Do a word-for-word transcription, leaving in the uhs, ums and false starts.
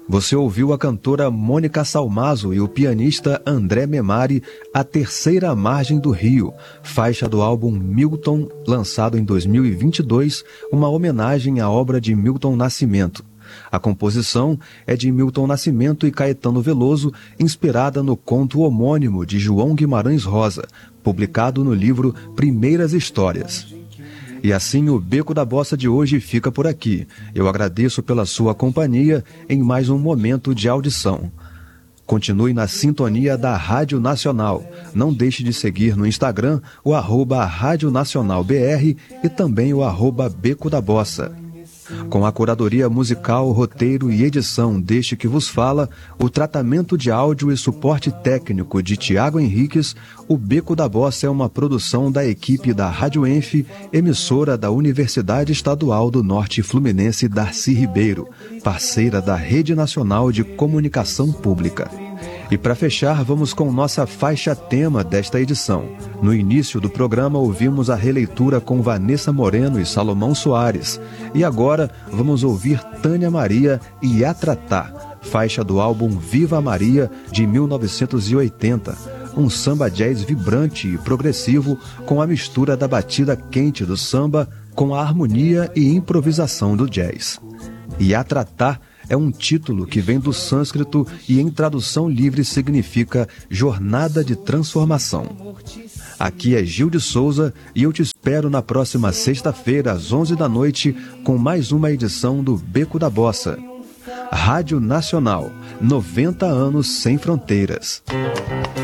Você ouviu a cantora Mônica Salmazo e o pianista André Memari, A Terceira Margem do Rio, faixa do álbum Milton, lançado em dois mil e vinte e dois, uma homenagem à obra de Milton Nascimento. A composição é de Milton Nascimento e Caetano Veloso, inspirada no conto homônimo de João Guimarães Rosa, publicado no livro Primeiras Histórias. E assim o Beco da Bossa de hoje fica por aqui. Eu agradeço pela sua companhia em mais um momento de audição. Continue na sintonia da Rádio Nacional. Não deixe de seguir no Instagram o arroba Rádio Nacional B R e também o arroba Beco da Bossa. Com a curadoria musical, roteiro e edição deste que vos fala, o tratamento de áudio e suporte técnico de Tiago Henriques, o Beco da Bossa é uma produção da equipe da Rádio Enf, emissora da Universidade Estadual do Norte Fluminense Darcy Ribeiro, parceira da Rede Nacional de Comunicação Pública. E para fechar, vamos com nossa faixa tema desta edição. No início do programa, ouvimos a releitura com Vanessa Moreno e Salomão Soares. E agora, vamos ouvir Tânia Maria e Atratá, faixa do álbum Viva Maria, de mil novecentos e oitenta. Um samba jazz vibrante e progressivo, com a mistura da batida quente do samba com a harmonia e improvisação do jazz. E Atratá é um título que vem do sânscrito e em tradução livre significa Jornada de Transformação. Aqui é Gil de Souza e eu te espero na próxima sexta-feira às onze da noite com mais uma edição do Beco da Bossa. Rádio Nacional, noventa anos sem fronteiras.